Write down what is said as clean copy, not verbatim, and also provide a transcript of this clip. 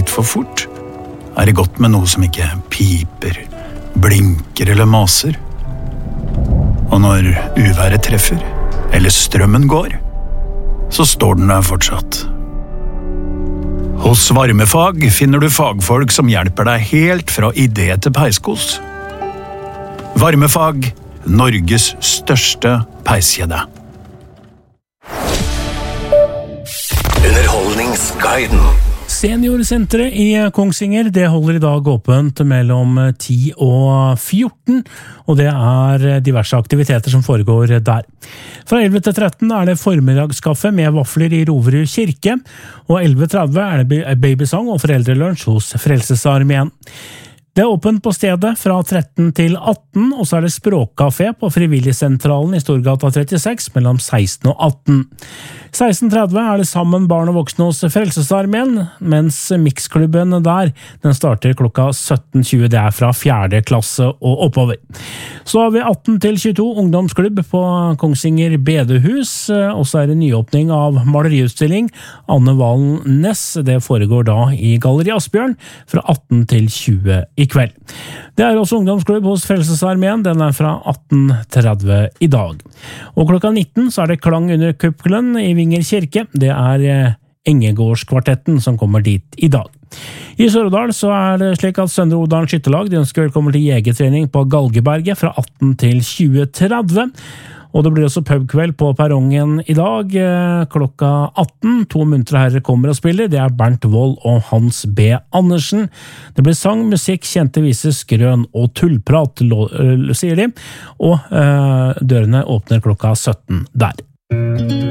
litt for fort, det godt med noe som ikke piper, blinker eller maser. Og når uværet treffer, eller strømmen går, så står den der fortsatt. Hos Varmefag finner du fagfolk som hjelper deg helt fra idé til peiskos. Varmefag, Norges største peiskjede. Underholdningsguiden. Seniorsenteret i Kongsvinger, det holder i dag åpent mellom 10 og 14, og det diverse aktiviteter som foregår der. Fra 11 til 13 det formiddagskaffe med vafler i Roverud kirke, og 11:30 det babysang og foreldrelunsj hos Frelsesarmeen. Det åpent på stedet fra 13 til 18, og så det språkkafé på Frivilligsentralen i Storgata 36 mellom 16 og 18. 16:30 det sammen barn og voksne hos Frelsesarmeen, mens mixklubben der, den starter klokka 17:20, det fra 4. klasse og oppover. Så har vi 18 til 22 ungdomsklubb på Kongsvinger Bedehus, og så det nyåpning av maleriutstilling Anne Valen Næss, det foregår da i Galleri Asbjørn fra 18 til 20 i kveld. Det også ungdomsklubb hos Frelsesarmeen, den fra 18:30 i dag. Og klokka 19 så det klang under kuppelen i Vinger kirke, det Engegårdskvartetten som kommer dit i dag. I Sør-Odal så det slik at Søndre Odal skyttelag de ønsker velkommen til jegertrening på Galgeberget fra 18 til 20:30. Og det blir også pubkveld på perrongen i dag, klokka 18. 2 muntre herrer kommer og spiller, det Bernt Wold og Hans B. Andersen. Det blir sang, musikk, kjente viser, skrøn og tullprat, sier de, og dørene åpner klokka 17 der.